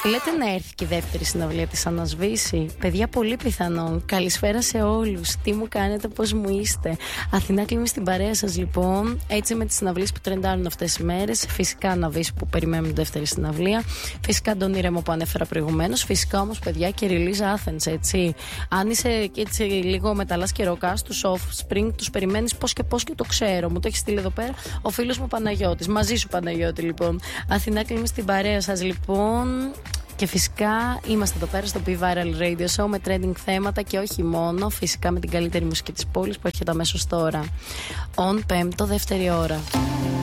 Λέτε να έρθει και η δεύτερη συναυλία της Ανασβήση. Παιδιά, πολύ πιθανόν. Καλησπέρα σε όλους. Τι μου κάνετε, πώς μου είστε. Αθηνά Κλίμη στην παρέα σας, λοιπόν. Έτσι με τις συναυλίες που τρεντάρουν αυτές τις μέρες. Φυσικά Αναβήση που περιμένουμε δεύτερη συναυλία. Φυσικά Ντόνι Ρέμο που ανέφερα προηγουμένως. Φυσικά όμως, παιδιά, και Release Athens, έτσι. Αν είσαι έτσι λίγο μεταλλάς και ροκάς, τους Offspring τους περιμένεις πώς και το ξέρω. Μου το έχει στείλει εδώ πέρα ο φίλος μου Παναγιώτης. Μαζί σου, Παναγιώτη, λοιπόν. Αθηνά Κλίμη στην παρέα σας, λοιπόν. Και φυσικά είμαστε εδώ πέρα στο P-Viral Radio Show με trending θέματα και όχι μόνο. Φυσικά με την καλύτερη μουσική της πόλης που έρχεται αμέσως τώρα. On Πέμπτο, δεύτερη ώρα.